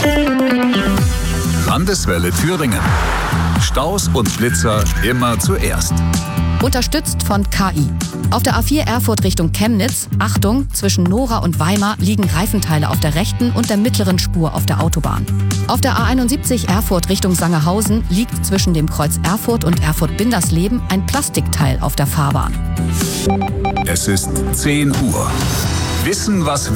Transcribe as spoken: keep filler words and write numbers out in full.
Landeswelle Thüringen. Staus und Blitzer immer zuerst. Unterstützt von K I. Auf der A vier Erfurt Richtung Chemnitz, Achtung, zwischen Nora und Weimar liegen Reifenteile auf der rechten und der mittleren Spur auf der Autobahn. Auf der A einundsiebzig Erfurt Richtung Sangerhausen liegt zwischen dem Kreuz Erfurt und Erfurt-Bindersleben ein Plastikteil auf der Fahrbahn. Es ist zehn Uhr. Wissen, was